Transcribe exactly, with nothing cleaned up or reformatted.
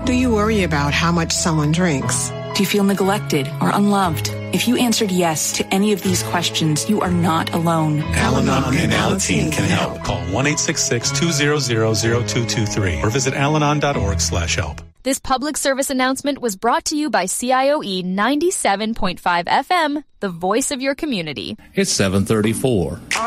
Do you worry about how much someone drinks? Do you feel neglected or unloved? If you answered yes to any of these questions, you are not alone. Al-Anon and Alateen can help. Call one eight six six, two zero zero, zero two two three or visit alanon dot org slash help. This public service announcement was brought to you by C I O E ninety-seven point five F M, the voice of your community. It's seven thirty-four.